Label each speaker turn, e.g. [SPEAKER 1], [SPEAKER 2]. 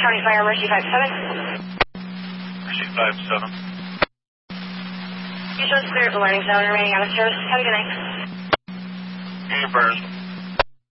[SPEAKER 1] County Fire, Mercy 57.
[SPEAKER 2] Mercy 57.
[SPEAKER 1] Houston is clear of the learning zone, remaining out of service. Have a good night.
[SPEAKER 2] Universe.